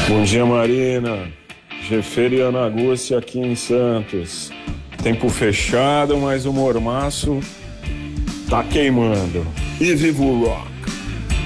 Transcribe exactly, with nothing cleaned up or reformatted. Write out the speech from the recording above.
Bom dia, Marina. Jeffery Yanaguchi aqui em Santos. Tempo fechado, mas o mormaço tá queimando. E viva o rock!